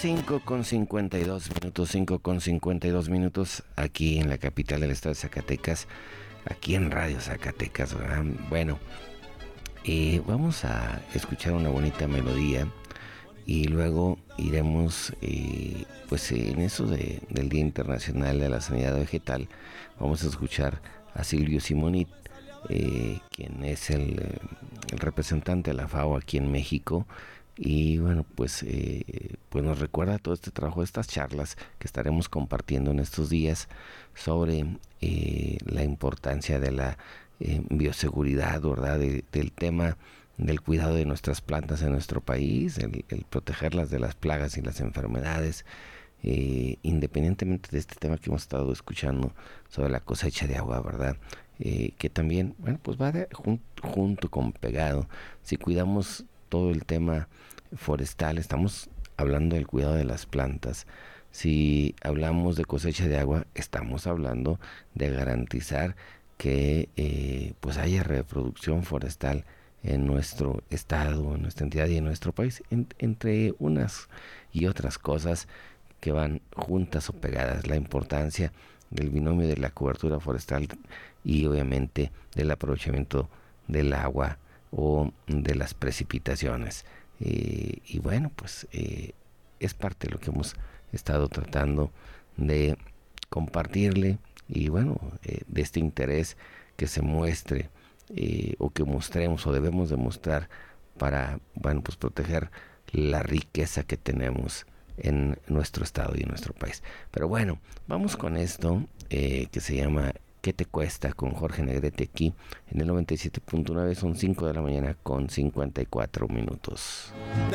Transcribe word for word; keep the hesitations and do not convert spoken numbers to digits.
cinco con cincuenta y dos minutos, cinco con cincuenta y dos minutos aquí en la capital del estado de Zacatecas, aquí en Radio Zacatecas, ¿verdad? Bueno, eh, vamos a escuchar una bonita melodía y luego iremos, eh, pues en eso de, del Día Internacional de la Sanidad Vegetal, vamos a escuchar a Silvio Simonit, eh, quien es el, el representante de la FAO aquí en México. Y bueno, pues, eh, pues nos recuerda todo este trabajo, estas charlas que estaremos compartiendo en estos días sobre eh, la importancia de la eh, bioseguridad, ¿verdad? De, del tema del cuidado de nuestras plantas en nuestro país, el, el protegerlas de las plagas y las enfermedades, eh, independientemente de este tema que hemos estado escuchando sobre la cosecha de agua, ¿verdad? Eh, que también, bueno, pues va de, jun, junto con pegado. Si cuidamos todo el tema forestal, estamos hablando del cuidado de las plantas. Si hablamos de cosecha de agua, estamos hablando de garantizar que eh, pues haya reproducción forestal en nuestro estado, en nuestra entidad y en nuestro país, en, entre unas y otras cosas que van juntas o pegadas. La importancia del binomio de la cobertura forestal y obviamente del aprovechamiento del agua o de las precipitaciones, eh, y bueno, pues eh, es parte de lo que hemos estado tratando de compartirle, y bueno, eh, de este interés que se muestre, eh, o que mostremos o debemos demostrar para, bueno, pues proteger la riqueza que tenemos en nuestro estado y en nuestro país. Pero bueno, vamos con esto, eh, que se llama ¿Qué te cuesta?, con Jorge Negrete aquí en el noventa y siete punto nueve. Son cinco de la mañana con cincuenta y cuatro minutos.